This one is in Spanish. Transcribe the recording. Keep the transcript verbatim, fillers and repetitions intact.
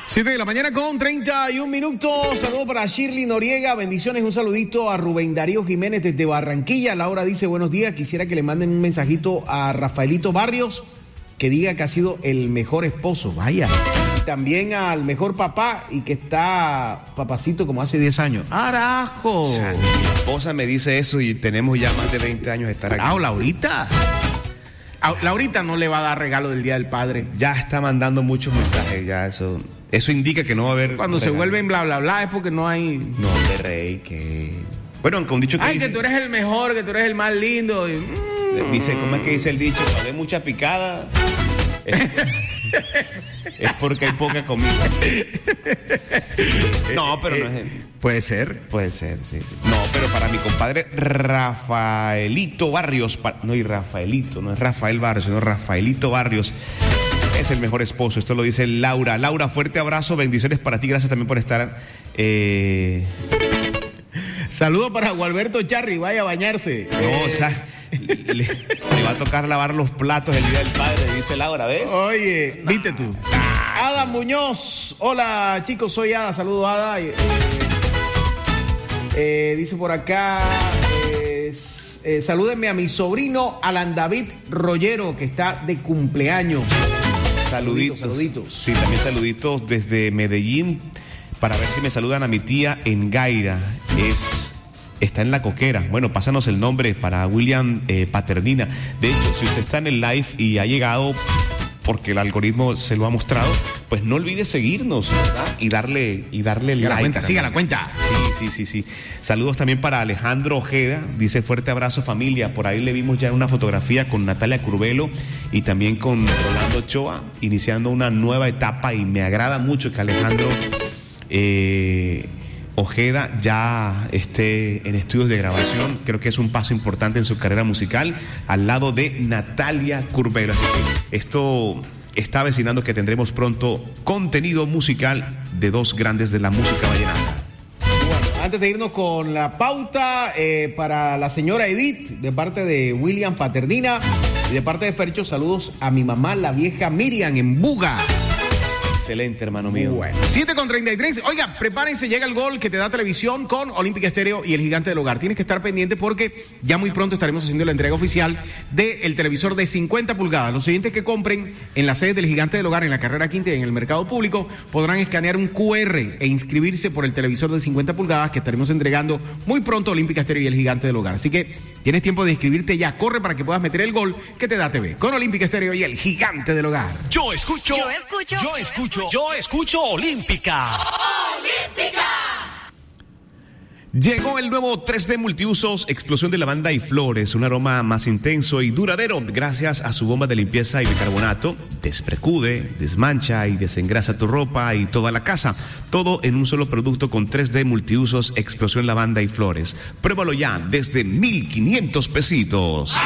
siete de la mañana con treinta y un minutos. Saludos para Shirley Noriega. Bendiciones. Un saludito a Rubén Darío Jiménez desde Barranquilla. Laura dice buenos días. Quisiera que le manden un mensajito a Rafaelito Barrios que diga que ha sido el mejor esposo. Vaya. También al mejor papá y que está papacito como hace diez años. ¡Arajo! O sea, mi esposa me dice eso y tenemos ya más de veinte años de estar aquí. Ah, Laurita. A Laurita no le va a dar regalo del Día del Padre. Ya está mandando muchos mensajes, ya eso... Eso indica que no va a haber... Cuando regalo. Se vuelven bla, bla, bla es porque no hay... No, de rey, que... Bueno, aunque un dicho que Ay, dice... que tú eres el mejor, que tú eres el más lindo. Y... Mm. Dice, ¿cómo es que dice el dicho? Cuando hay mucha picada... Es, es porque hay poca comida. No, pero no es... Puede ser. Puede ser, sí, sí. No, pero para mi compadre Rafaelito Barrios... No, y Rafaelito, no es Rafael Barrios, sino Rafaelito Barrios... Es el mejor esposo, esto lo dice Laura. Laura, fuerte abrazo, bendiciones para ti, gracias también por estar. Eh... Saludos para Gualberto Charri, vaya a bañarse. No, eh... o sea, le, le va a tocar lavar los platos el Día del Padre, dice Laura, ¿ves? Oye, nah, viste tú. Nah, Ada Muñoz, hola chicos, soy Ada, saludo Ada. Eh, eh, dice por acá, eh, eh, salúdenme a mi sobrino Alan David Rollero, que está de cumpleaños. Saluditos, saluditos. Sí, también saluditos desde Medellín para ver si me saludan a mi tía en Gaira. Es, está en La Coquera. Bueno, pásanos el nombre para William eh, Paternina. De hecho, si usted está en el live y ha llegado porque el algoritmo se lo ha mostrado, pues no olvide seguirnos, ¿verdad? Y darle, y darle siga like. La cuenta, siga la cuenta. Sí, sí, sí, sí. Saludos también para Alejandro Ojeda. Dice fuerte abrazo familia. Por ahí le vimos ya una fotografía con Natalia Curvelo y también con Rolando Ochoa, iniciando una nueva etapa y me agrada mucho que Alejandro eh, Ojeda ya esté en estudios de grabación. Creo que es un paso importante en su carrera musical al lado de Natalia Curvelo. Así que esto está avecinando que tendremos pronto contenido musical de dos grandes de la música vallenata. Bueno, antes de irnos con la pauta, eh, para la señora Edith, de parte de William Paternina y de parte de Fercho, saludos a mi mamá, la vieja Miriam, en Buga. Excelente, hermano mío. Bueno, siete con treinta y tres. Oiga, prepárense, llega el gol que te da televisión con Olímpica Estéreo y el Gigante del Hogar. Tienes que estar pendiente porque ya muy pronto estaremos haciendo la entrega oficial del televisor de cincuenta pulgadas. Los siguientes que compren en las sedes del Gigante del Hogar, en la carrera quinta y en el mercado público, podrán escanear un cu erre e inscribirse por el televisor de cincuenta pulgadas que estaremos entregando muy pronto Olímpica Estéreo y el Gigante del Hogar. Así que tienes tiempo de inscribirte ya. Corre para que puedas meter el gol que te da T V con Olímpica Estéreo y el Gigante del Hogar. Yo escucho. Yo escucho. Yo escucho. Yo escucho Olímpica. Olímpica. Llegó el nuevo tres D Multiusos, explosión de lavanda y flores, un aroma más intenso y duradero gracias a su bomba de limpieza y bicarbonato. Desprecude, desmancha y desengrasa tu ropa y toda la casa. Todo en un solo producto con tres D Multiusos, explosión lavanda y flores. Pruébalo ya desde mil quinientos pesitos.